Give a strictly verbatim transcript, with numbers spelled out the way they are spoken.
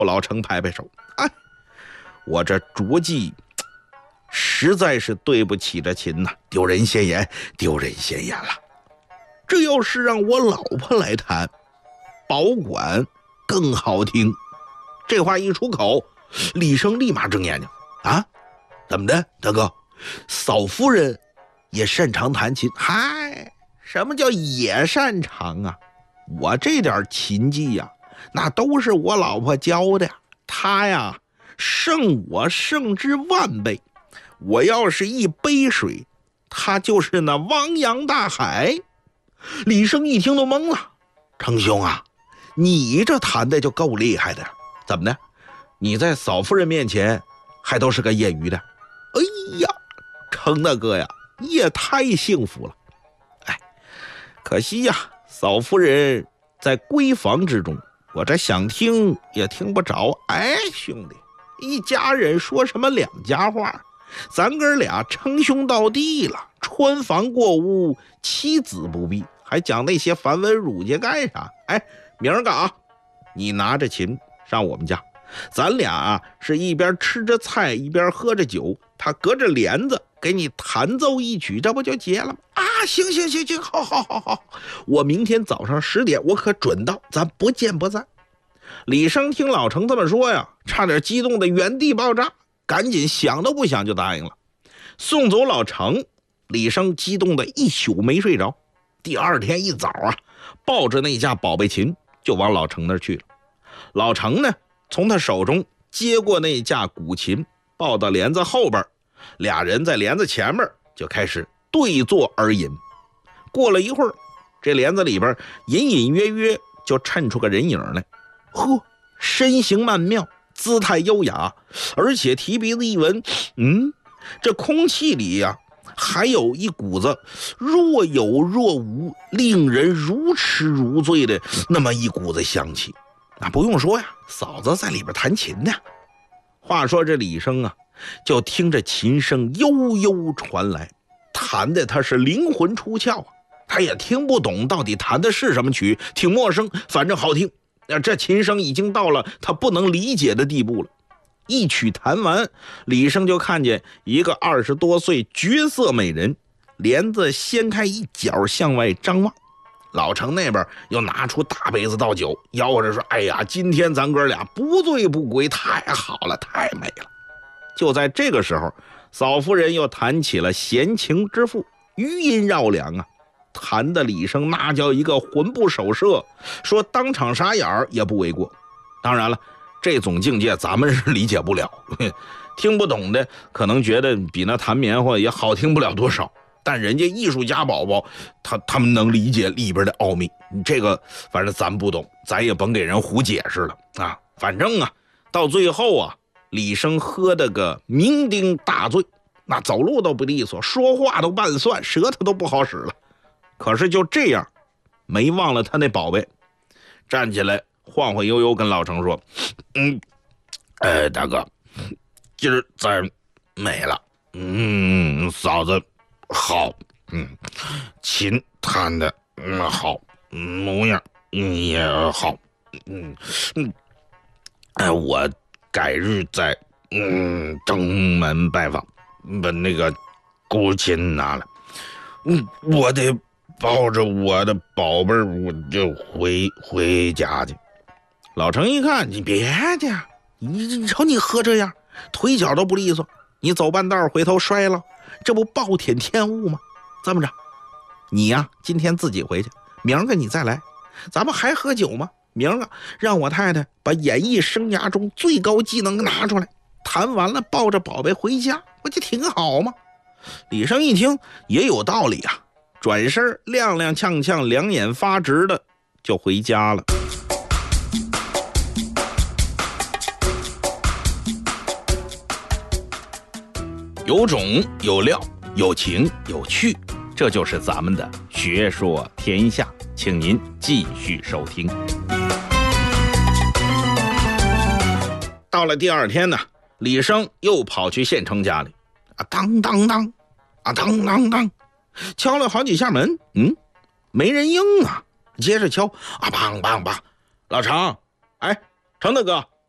老程拍拍手，哎，我这拙计实在是对不起这秦呐，丢人现眼，丢人现眼了。这要是让我老婆来弹，保管更好听。这话一出口，李生立马睁眼睛啊，怎么的，大哥？嫂夫人也擅长弹琴？嗨，什么叫也擅长啊？我这点琴技呀、啊，那都是我老婆教的，她呀胜我胜之万倍。我要是一杯水，她就是那汪洋大海。李生一听都懵了，程兄啊，你这弹的就够厉害的，怎么的？你在嫂夫人面前还都是个业余的？哎呀，程大哥呀，你也太幸福了。哎，可惜呀，嫂夫人在闺房之中，我这想听也听不着。哎，兄弟，一家人说什么两家话？咱哥俩称兄道弟了，穿房过屋，妻子不避，还讲那些繁文缛节干啥？哎，明儿个啊，你拿着琴上我们家，咱俩啊是一边吃着菜一边喝着酒，他隔着帘子给你弹奏一曲，这不就结了吗？啊，行行行行，好好好好，我明天早上十点我可准到，咱不见不散。李生听老程这么说呀，差点激动的原地爆炸，赶紧想都不想就答应了。送走老程，李生激动的一宿没睡着。第二天一早啊，抱着那架宝贝琴就往老程那儿去了。老程呢，从他手中接过那架古琴，抱到帘子后边，俩人在帘子前面就开始对坐而吟。过了一会儿，这帘子里边隐隐约约就衬出个人影来，呵，身形曼妙，姿态优雅，而且提鼻子一闻，嗯，这空气里呀、啊，还有一股子若有若无，令人如痴如醉的那么一股子香气。那不用说呀，嫂子在里边弹琴呢。话说这李生啊，就听着琴声悠悠传来，弹的他是灵魂出窍啊。他也听不懂到底弹的是什么曲，挺陌生，反正好听。这琴声已经到了他不能理解的地步了。一曲弹完，李生就看见一个二十多岁绝色美人，帘子掀开一角向外张望。老程那边又拿出大杯子倒酒，吆喝着说：“哎呀，今天咱哥俩不醉不归，太好了，太美了。”就在这个时候，嫂夫人又弹起了闲情之妇，余音绕梁啊，弹的李生那叫一个魂不守舍，说当场傻眼也不为过。当然了，这种境界咱们是理解不了，听不懂的可能觉得比那弹棉花也好听不了多少，但人家艺术家宝宝他他们能理解里边的奥秘，这个反正咱不懂，咱也甭给人胡解释了啊。反正啊，到最后啊，李生喝的个酩酊大醉，那走路都不利索，说话都半蒜，舌头都不好使了。可是就这样，没忘了他那宝贝，站起来晃晃悠悠跟老程说：“嗯，呃，大哥，今儿咱美了，嗯，嫂子好，嗯，琴弹的嗯好，模样也好，嗯嗯，哎，我改日再嗯登门拜访，把那个古琴拿来，嗯，我得抱着我的宝贝我就回回家去。”老程一看，你别去，你你瞅你喝这样，腿脚都不利索，你走半道回头摔了，这不暴殄天物吗？这么着，你呀、啊、今天自己回去，明儿个你再来，咱们还喝酒吗？明儿个让我太太把演艺生涯中最高技能拿出来，弹完了抱着宝贝回家，不就挺好吗？李生一听也有道理啊，转身踉踉跄跄，两眼发直的就回家了。有种有料，有情有趣，这就是咱们的学说天下，请您继续收听。到了第二天呢，李生又跑去县城家里，啊当当当，啊当当当，敲了好几下门，嗯，没人应啊。接着敲，啊梆梆梆，老程，哎，程大哥，